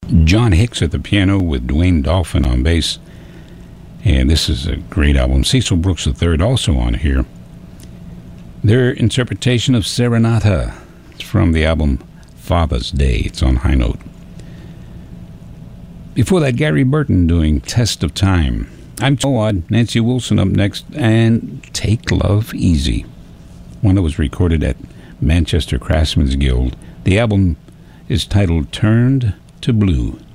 John Hicks at the piano with Dwayne Dolphin on bass. And this is a great album. Cecil Brooks III also on here. Their interpretation of Serenata. It's from the album Father's Day. It's on High Note. Before that, Gary Burton doing Test of Time. I'm Odd, Nancy Wilson up next, and Take Love Easy. One that was recorded at Manchester Craftsmen's Guild. The album is titled Turned to Blue.